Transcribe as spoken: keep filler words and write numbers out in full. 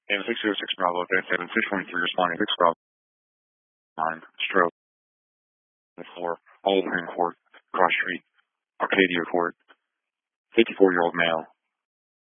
And six zero six Bravo, Advance seven, six twenty-three, responding six Bravo nine, stroke, four, Old Green Court, Cross Street, Arcadia Court, fifty-four-year-old male,